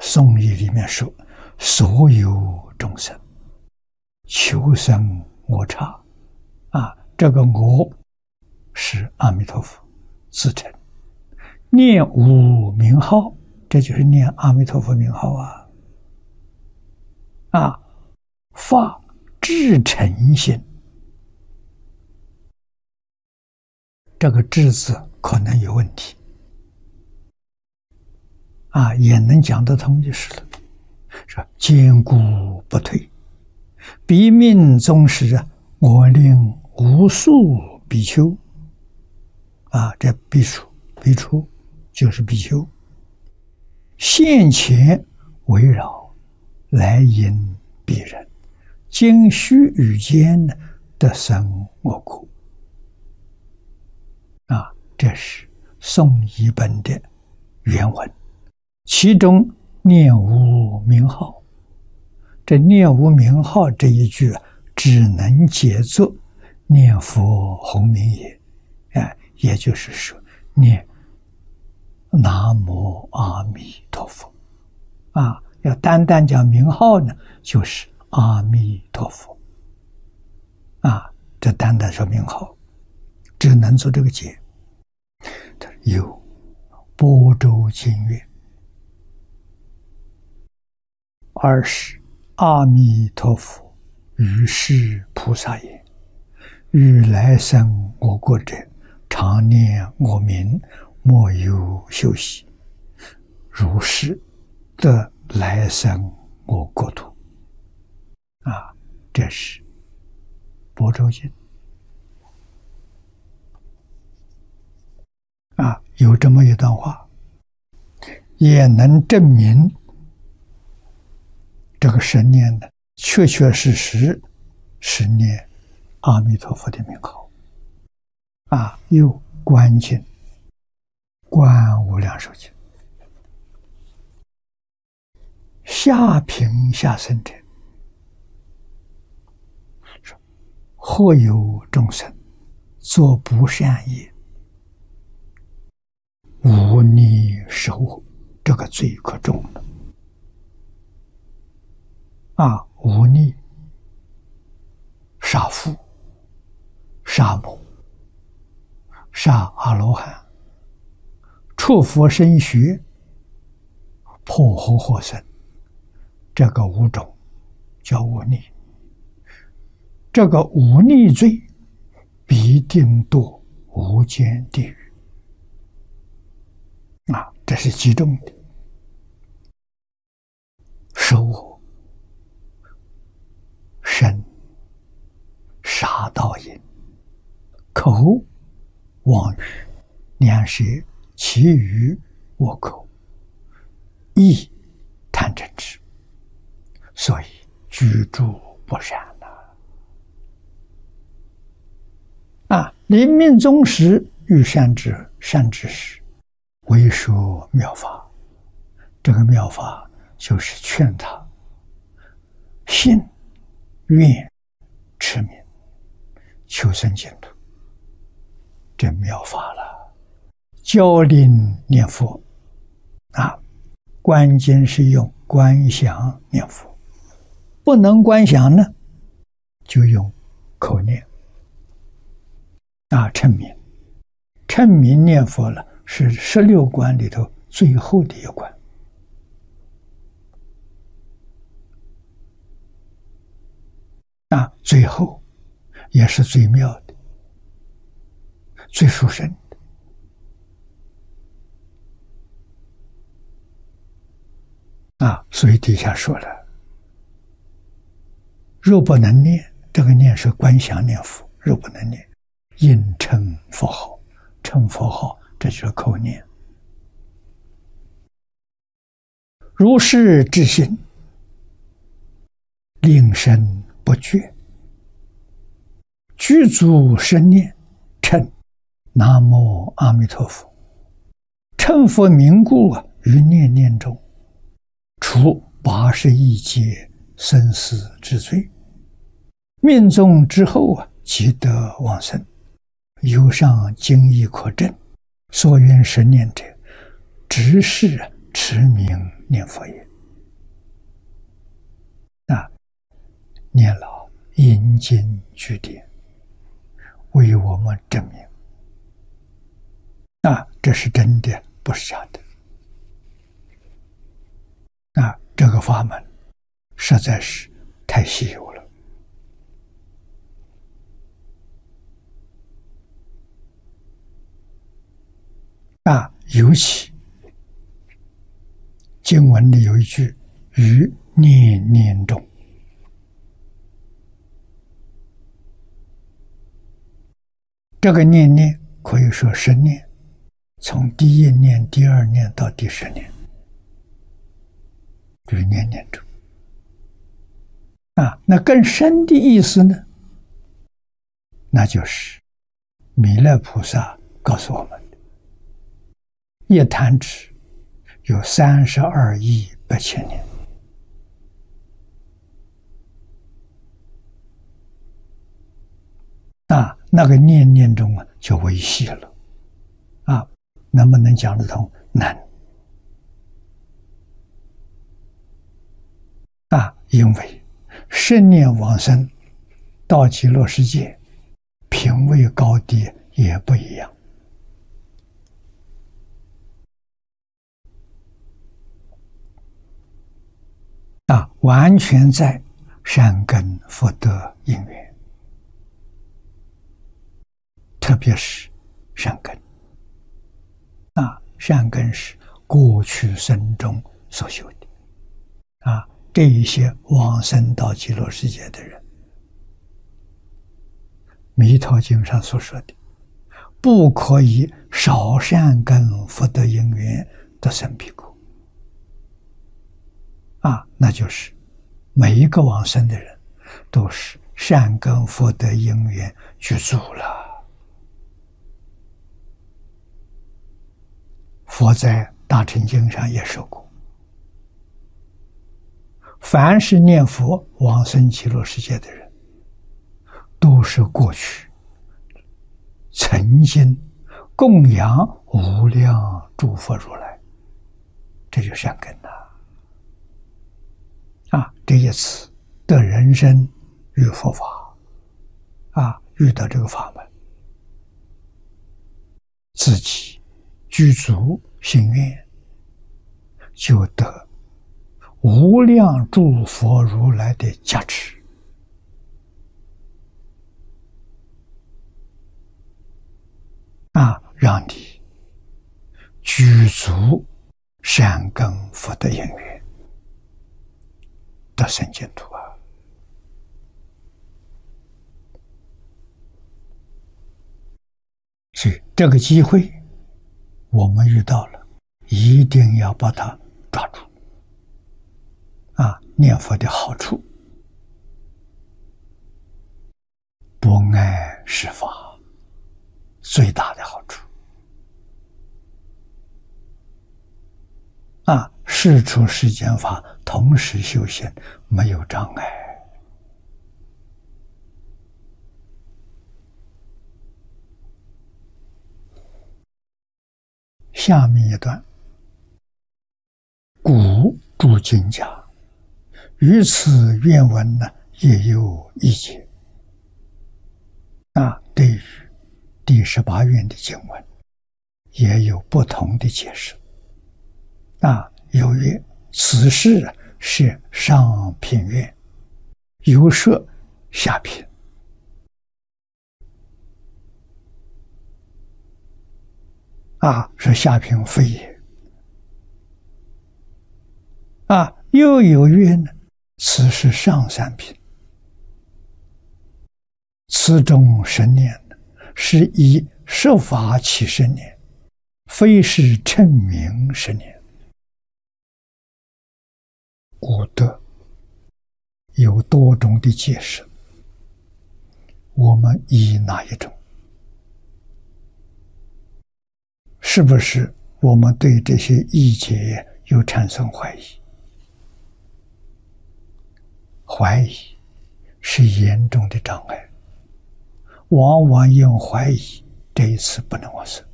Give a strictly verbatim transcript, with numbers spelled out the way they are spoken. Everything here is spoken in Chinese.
颂义里面说，所有众生求生我刹啊，这个我是阿弥陀佛自称，念无名号，这就是念阿弥陀佛名号啊啊，发至诚心，这个至字可能有问题啊，也能讲得通就是了。说坚固不退，彼命终时，我令无数比丘啊，这比丘比丘就是比丘，现前围绕，来迎彼人，今须臾间得生我国啊，这是颂义本的原文。其中念无名号，这念无名号这一句只能解作念佛洪名也，哎，也就是说念南无阿弥陀佛啊，要单单讲名号呢，就是阿弥陀佛啊，这单单说名号，只能做这个解。有般舟经月，二是阿弥陀佛于是菩萨也，欲来生我国者，常念我名，莫有休息，如是得来生我国土啊，这是般舟经啊，有这么一段话，也能证明这个神念的确确实实是念阿弥陀佛的名号啊。有观经、观无量寿经，下品下生者，或有众生作不善业，无逆受我，这个罪可重了啊！无逆、杀父、杀母、杀阿罗汉、触佛身血、破活活生，这个五种叫无逆。这个无逆罪必定堕无间地狱啊，这是其中的。受我、身杀盗淫，口妄语，两舌绮语我口，意贪嗔痴，所以居住不善了啊！临命终时，欲善之善之时，为说妙法。这个妙法就是劝他信、愿、持名，求生净土，这妙法了。教令念佛啊，关键是用观想念佛，不能观想呢，就用口念啊，称名。称名念佛了，是十六关里头最后的一关啊，最后也是最妙的、最殊胜的啊。所以底下说了，若不能念，这个念是观想念佛，若不能念，应称佛号，称佛号，这就是口念。如是至心，令身不绝，具足生念，称南无阿弥陀佛，称佛名故啊，于念念中，除八十一劫生死之罪，命中之后啊，即得往生。有上经义可证，所愿十念者，只是持名念佛也。 念老引经据典，为我们证明。啊，这是真的，不是假的。啊，这个法门实在是太稀有了。啊，尤其经文里有一句“于念念中”，这个念念可以说十念，从第一念、第二念到第十念，于念念中。啊，那更深的意思呢？那就是弥勒菩萨告诉我们的，一弹指有三十二亿八千年。啊，那个念念中啊，就微细了。啊，能不能讲得通？难。啊，因为圣念往生到极乐世界，品位高低也不一样。啊，完全在善根福德因缘，特别是善根。啊，善根是过去生中所修的。啊，这一些往生到极乐世界的人，弥陀经上所说的，不可以少善根福德因缘得生彼国。啊，那就是每一个往生的人都是善根福德因缘具足了。佛在大乘经上也说过，凡是念佛往生极乐世界的人，都是过去曾经供养无量诸佛如来，这就善根呐。啊，这一次得人生遇佛法，啊，遇到这个法门，自己具足心愿，就得无量诸佛如来的加持。啊，让你具足善根福德因缘，得生净土啊！所以这个机会我们遇到了，一定要把它抓住。啊，念佛的好处，不碍事法，最大的好处。啊，事出世间法，同时修行，没有障碍。下面一段，古诸经家于此愿文呢，也有意见。啊，对于第十八愿的经文，也有不同的解释。啊，有曰此事是上品愿，有说下品。啊，说下品非也。啊，又有曰呢，此是上三品。此中十念是以设法起十年，非是称名十年。古德有多种的解释，我们依哪一种？是不是我们对这些意解有产生怀疑？怀疑是严重的障碍，往往因怀疑，这一次不能往生。